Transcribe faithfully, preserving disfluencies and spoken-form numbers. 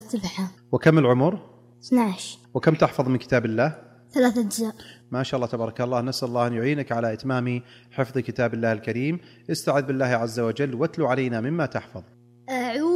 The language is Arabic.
سبعة. وكم العمر؟ اثنا عشر. وكم تحفظ من كتاب الله؟ ثلاثة أجزاء. ما شاء الله تبارك الله. نسأل الله أن يعينك على إتمام حفظ كتاب الله الكريم. استعذ بالله عز وجل واتلو علينا مما تحفظ. أعوذ